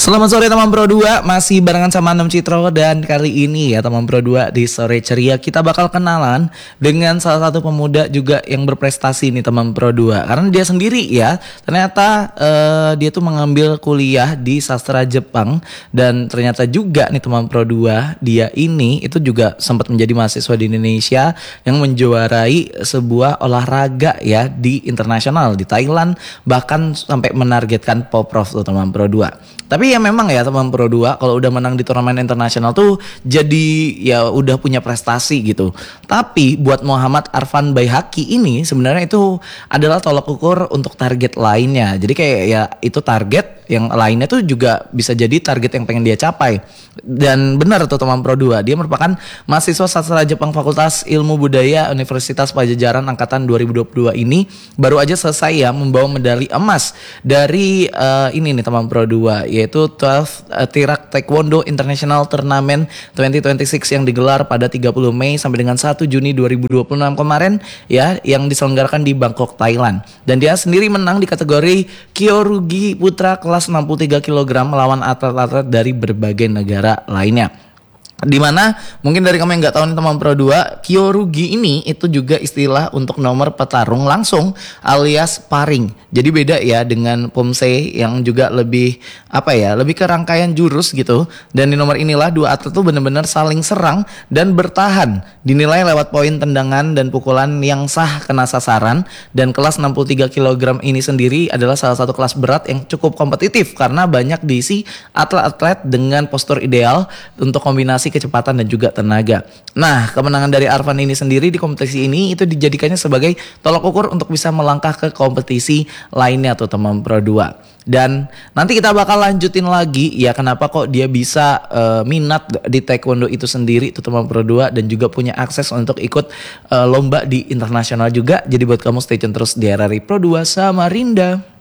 Selamat sore teman Pro 2, masih barengan sama Anam Citro. Dan kali ini ya teman Pro 2 di Sore Ceria kita bakal kenalan dengan salah satu pemuda juga yang berprestasi nih teman Pro 2. Karena dia sendiri ya, ternyata dia tuh mengambil kuliah di sastra Jepang. Dan ternyata juga nih teman Pro 2, dia ini itu juga sempat menjadi mahasiswa di Indonesia yang menjuarai sebuah olahraga ya di internasional di Thailand. Bahkan sampai menargetkan Poprov tuh teman Pro 2. Tapi ya memang ya teman Pro 2 kalau udah menang di turnamen internasional tuh jadi ya udah punya prestasi gitu. Tapi buat Muhammad Arfan Baihaqi ini sebenarnya itu adalah tolak ukur untuk target lainnya. Jadi kayak ya itu target, yang lainnya tuh juga bisa jadi target yang pengen dia capai. Dan benar tuh teman Pro 2, dia merupakan mahasiswa sastra Jepang Fakultas Ilmu Budaya Universitas Padjadjaran angkatan 2022 ini baru aja selesai ya membawa medali emas dari ini nih teman Pro 2, yaitu 12 Tirak Taekwondo International Tournament 2026 yang digelar pada 30 Mei sampai dengan 1 Juni 2026 kemarin ya, yang diselenggarakan di Bangkok, Thailand. Dan dia sendiri menang di kategori Kyorugi Putra kelas 63 kg melawan atlet-atlet dari berbagai negara lainnya. Dimana mungkin dari kamu yang nggak tahu nih teman Pro 2, Kyorugi ini itu juga istilah untuk nomor petarung langsung alias paring. Jadi beda ya dengan Pomsei yang juga lebih lebih ke rangkaian jurus gitu. Dan di nomor inilah dua atlet tuh benar-benar saling serang dan bertahan. Dinilai lewat poin tendangan dan pukulan yang sah kena sasaran. Dan kelas 63 kg ini sendiri adalah salah satu kelas berat yang cukup kompetitif karena banyak diisi atlet-atlet dengan postur ideal untuk kombinasi kecepatan dan juga tenaga. Nah, kemenangan dari Arfan ini sendiri di kompetisi ini itu dijadikannya sebagai tolak ukur untuk bisa melangkah ke kompetisi lainnya tuh teman Pro 2. Dan nanti kita bakal lanjutin lagi ya kenapa kok dia bisa minat di taekwondo itu sendiri tuh teman Pro 2 dan juga punya akses untuk ikut lomba di internasional juga. Jadi buat kamu stay tune terus di RRI Pro 2 Samarinda.